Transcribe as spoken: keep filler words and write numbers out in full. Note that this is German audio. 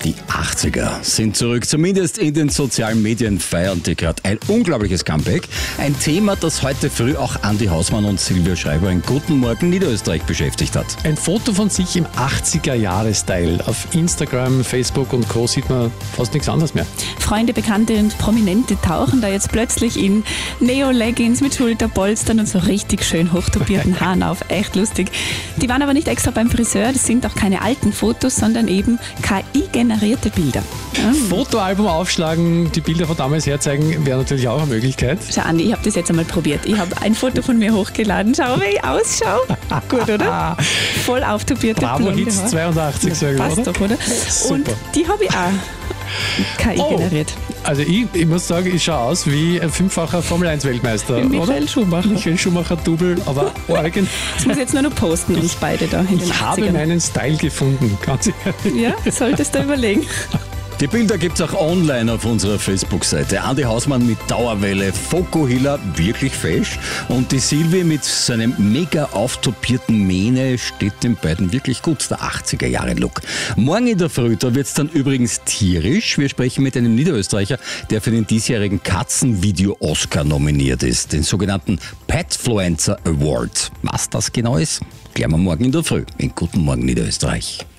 Die achtziger sind zurück, zumindest in den sozialen Medien feiern die gerade ein unglaubliches Comeback. Ein Thema, das heute früh auch Andi Hausmann und Silvia Schreiber in Guten Morgen Niederösterreich beschäftigt hat. Ein Foto von sich im achtziger-Jahre-Style. Auf Instagram, Facebook und Co. sieht man fast nichts anderes mehr. Freunde, Bekannte und Prominente tauchen da jetzt plötzlich in Neo-Leggings mit Schulterpolstern und so richtig schön hochtopierten Haaren auf. Echt lustig. Die waren aber nicht extra beim Friseur, das sind auch keine alten Fotos, sondern eben K I-generierte Bilder. Ja. Fotoalbum aufschlagen, die Bilder von damals herzeigen, wäre natürlich auch eine Möglichkeit. Schau, Andi, ich habe das jetzt einmal probiert. Ich habe ein Foto von mir hochgeladen. Schau, wie ich ausschaue. Gut, oder? Voll auftopierte Bravo blonde Hits Haare. zweiundachtzig, sage ich, Passt oder? doch, oder? Super. Und die habe ich auch K I Oh. generiert. Also ich, ich muss sagen, ich schaue aus wie ein fünffacher Formel eins Weltmeister, Wie Michael oder? Schumacher. Michael Schumacher Double, aber original. Das muss ich jetzt nur noch posten, uns beide da in den Ich habe achtzigern. meinen Style gefunden, ganz ehrlich. Ja, solltest du überlegen. Die Bilder gibt's auch online auf unserer Facebook-Seite. Andi Hausmann mit Dauerwelle, Fokuhila, wirklich fesch. Und die Silvi mit seinem mega auftopierten Mähne steht den beiden wirklich gut, der achtziger-Jahre-Look. Morgen in der Früh, da wird's dann übrigens tierisch. Wir sprechen mit einem Niederösterreicher, der für den diesjährigen Katzenvideo-Oscar nominiert ist, den sogenannten Petfluencer Award. Was das genau ist, klären wir morgen in der Früh in Guten Morgen Niederösterreich.